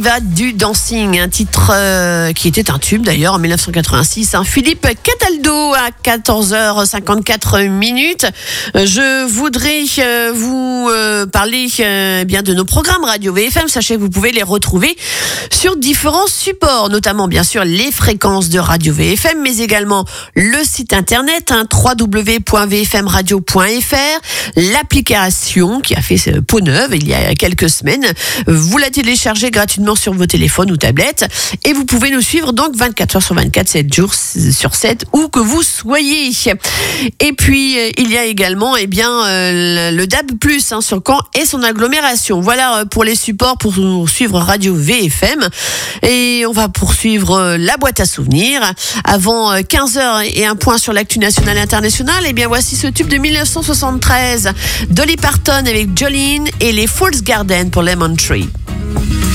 Diva du Dancing, un titre qui était un tube d'ailleurs en 1986. Philippe Cataldo à 14h54 minutes. Je voudrais vous parler bien de nos programmes Radio VFM. Sachez que vous pouvez les retrouver sur différents supports, notamment bien sûr les fréquences de Radio VFM, mais également le site internet www.vfmradio.fr, l'application qui a fait peau neuve il y a quelques semaines. Vous la téléchargez gratuitement sur vos téléphones ou tablettes et vous pouvez nous suivre donc 24 heures sur 24, 7 jours sur 7, où que vous soyez. Et puis il y a également le DAB+, sur Caen et son agglomération. Voilà pour les supports pour suivre Radio VFM. Et on va poursuivre la boîte à souvenirs. Avant 15h et un point sur l'actu nationale et internationale, voici ce tube de 1973, Dolly Parton avec Jolene et les Falls Garden pour Lemon Tree.